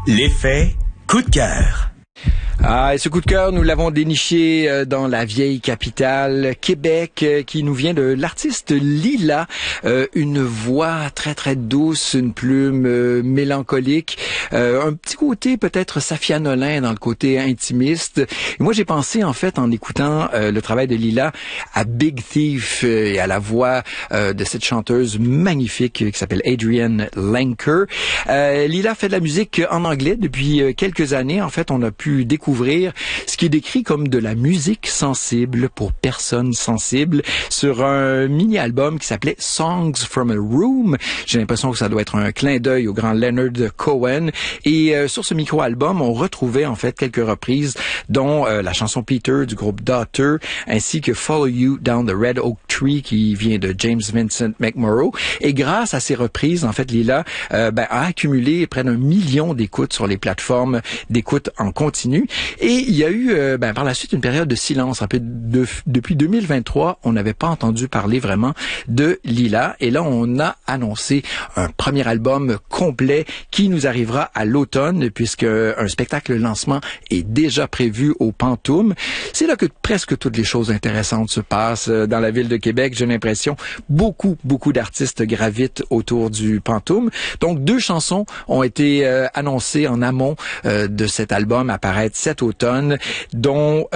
L'effet coup de cœur. Ah, et ce coup de cœur, nous l'avons déniché dans la vieille capitale, Québec, qui nous vient de l'artiste Lila. Une voix très très douce, une plume mélancolique, un petit côté peut-être Safia Nolin dans le côté intimiste. Et moi, j'ai pensé en fait en écoutant le travail de Lila à Big Thief et à la voix de cette chanteuse magnifique qui s'appelle Adrienne Lenker. Lila fait de la musique en anglais depuis quelques années. En fait, on a pu découvrir ce qui est décrit comme de la musique sensible pour personnes sensibles sur un mini-album qui s'appelait Songs from a Room. J'ai l'impression que ça doit être un clin d'œil au grand Leonard Cohen. Et sur ce micro-album, on retrouvait en fait quelques reprises, dont la chanson Peter du groupe Daughter, ainsi que Follow You Down the Red Oak Tree qui vient de James Vincent McMorrow. Et grâce à ces reprises, en fait, Lila a accumulé près d'1 million d'écoutes sur les plateformes d'écoute en continu. Et il y a eu par la suite une période de silence. Depuis 2023, on n'avait pas entendu parler vraiment de Lila. Et là, on a annoncé un premier album complet qui nous arrivera à l'automne, puisque un spectacle lancement est déjà prévu au Pantoum. C'est là que presque toutes les choses intéressantes se passent dans la ville de Québec. J'ai l'impression beaucoup d'artistes gravitent autour du Pantoum. Donc 2 chansons ont été annoncées en amont de cet album à paraître cet automne, dont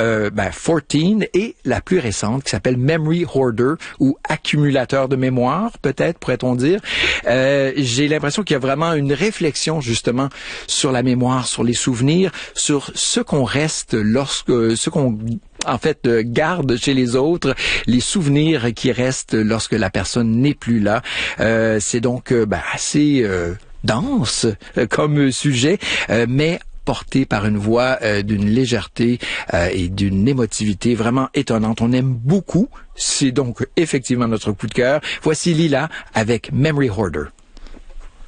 14 et la plus récente qui s'appelle Memory Hoarder ou accumulateur de mémoire, peut-être pourrait-on dire. J'ai l'impression qu'il y a vraiment une réflexion justement sur la mémoire, sur les souvenirs, sur ce qu'on reste ce qu'on en fait garde chez les autres, les souvenirs qui restent lorsque la personne n'est plus là. C'est donc assez dense comme sujet, mais porté par une voix d'une légèreté et d'une émotivité vraiment étonnante. On aime beaucoup. C'est donc effectivement notre coup de cœur. Voici Lila avec Memory Hoarder.